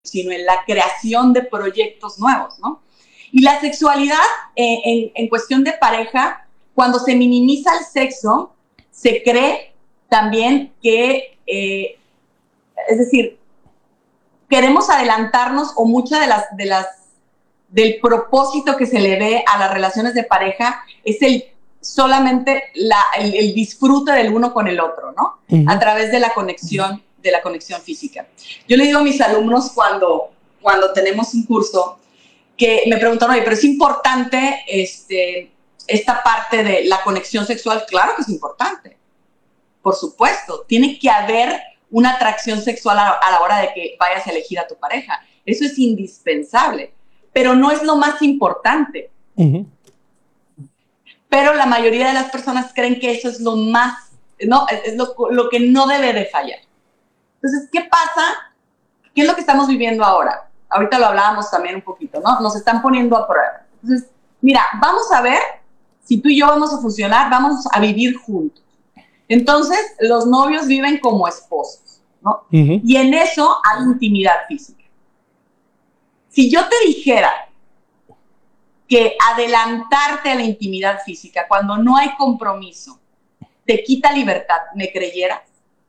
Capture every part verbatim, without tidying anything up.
sino en la creación de proyectos nuevos, ¿no? Y la sexualidad, eh, en, en cuestión de pareja, cuando se minimiza el sexo, se cree también que, eh, es decir, queremos adelantarnos o mucha de las, de las, del propósito que se le ve a las relaciones de pareja es el solamente la, el, el disfrute del uno con el otro, ¿no? Uh-huh. A través de la conexión, de la conexión física. Yo le digo a mis alumnos cuando, cuando tenemos un curso que me preguntan, oye, pero es importante este, esta parte de la conexión sexual. Claro que es importante, por supuesto. Tiene que haber una atracción sexual a, a la hora de que vayas a elegir a tu pareja. Eso es indispensable, pero no es lo más importante. Uh-huh. Pero la mayoría de las personas creen que eso es lo más, no, es lo, lo que no debe de fallar. Entonces, ¿qué pasa? ¿Qué es lo que estamos viviendo ahora? Ahorita lo hablábamos también un poquito, ¿no? Nos están poniendo a prueba. Entonces, mira, vamos a ver si tú y yo vamos a funcionar, vamos a vivir juntos. Entonces, los novios viven como esposos, ¿no? Uh-huh. Y en eso hay intimidad física. Si yo te dijera que adelantarte a la intimidad física cuando no hay compromiso te quita libertad, ¿me creyeras?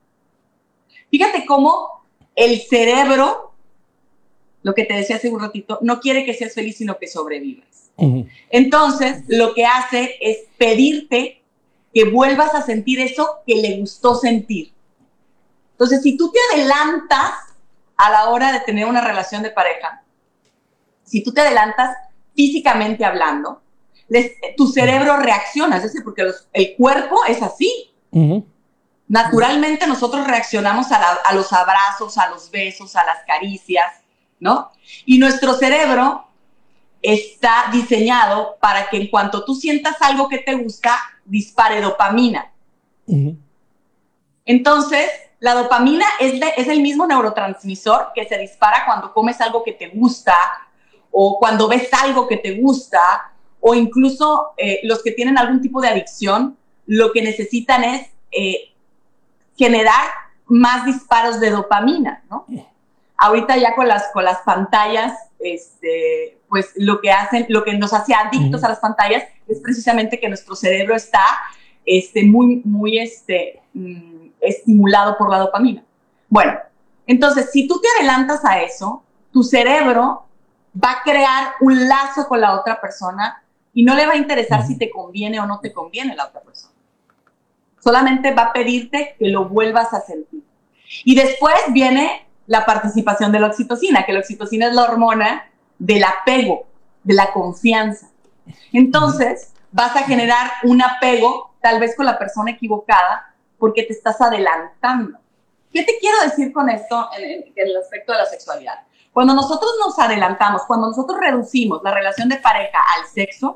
Fíjate cómo el cerebro, lo que te decía hace un ratito, no quiere que seas feliz, sino que sobrevivas. Uh-huh. Entonces, lo que hace es pedirte que vuelvas a sentir eso que le gustó sentir. Entonces, si tú te adelantas a la hora de tener una relación de pareja, si tú te adelantas físicamente hablando, les, tu cerebro reacciona, es decir, porque los, el cuerpo es así. Uh-huh. Naturalmente nosotros reaccionamos a, la, a los abrazos, a los besos, a las caricias, ¿no? Y nuestro cerebro está diseñado para que en cuanto tú sientas algo que te gusta, dispare dopamina. Uh-huh. Entonces, la dopamina es, de, es el mismo neurotransmisor que se dispara cuando comes algo que te gusta, o cuando ves algo que te gusta, o incluso eh, los que tienen algún tipo de adicción, lo que necesitan es eh, generar más disparos de dopamina, ¿no? Ahorita ya con las, con las pantallas, este, pues lo que hacen, lo que nos hace adictos uh-huh. a las pantallas es precisamente que nuestro cerebro está este, muy, muy este, mm, estimulado por la dopamina. Bueno, entonces, si tú te adelantas a eso, tu cerebro va a crear un lazo con la otra persona y no le va a interesar uh-huh. si te conviene o no te conviene la otra persona. Solamente va a pedirte que lo vuelvas a sentir. Y después viene la participación de la oxitocina, que la oxitocina es la hormona del apego, de la confianza. Entonces, uh-huh. vas a generar un apego, tal vez con la persona equivocada, porque te estás adelantando. ¿Qué te quiero decir con esto en el, en el aspecto de la sexualidad? Cuando nosotros nos adelantamos, cuando nosotros reducimos la relación de pareja al sexo,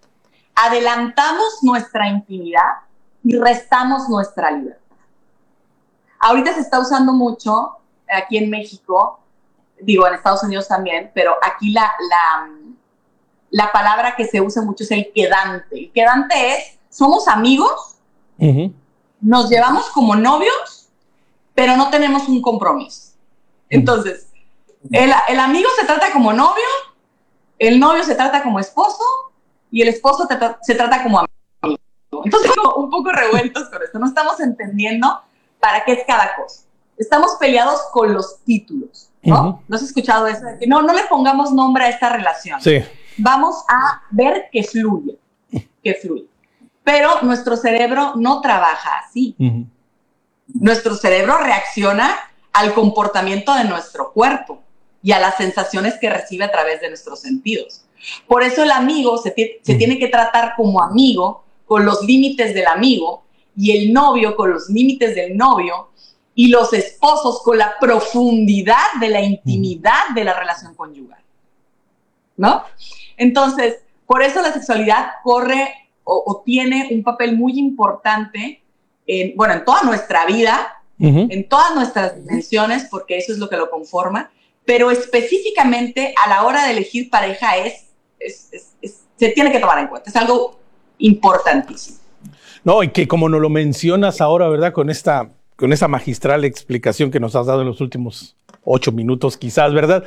adelantamos nuestra intimidad y restamos nuestra libertad. Ahorita se está usando mucho aquí en México, digo en Estados Unidos también, pero aquí la, la, la palabra que se usa mucho es el quedante. El quedante es, somos amigos, uh-huh. nos llevamos como novios, pero no tenemos un compromiso. Entonces, El, el amigo se trata como novio, el novio se trata como esposo y el esposo te tra- se trata como amigo. Entonces, un poco revueltos con esto. No estamos entendiendo para qué es cada cosa. Estamos peleados con los títulos, ¿no? Uh-huh. ¿No has escuchado eso? No, no le pongamos nombre a esta relación. Sí. Vamos a ver que fluye, que fluye. Pero nuestro cerebro no trabaja así. Uh-huh. Nuestro cerebro reacciona al comportamiento de nuestro cuerpo y a las sensaciones que recibe a través de nuestros sentidos. Por eso el amigo se, t- se tiene que tratar como amigo, con los límites del amigo, y el novio con los límites del novio, y los esposos con la profundidad de la intimidad de la relación conyugal, ¿no? Entonces, por eso la sexualidad corre o, o tiene un papel muy importante en, bueno, en toda nuestra vida, uh-huh. en todas nuestras dimensiones, porque eso es lo que lo conforma, pero específicamente a la hora de elegir pareja es, es, es, es, se tiene que tomar en cuenta, es algo importantísimo. No, y que como nos lo mencionas ahora, ¿verdad? Con esta, con esa magistral explicación que nos has dado en los últimos ocho minutos quizás, ¿verdad?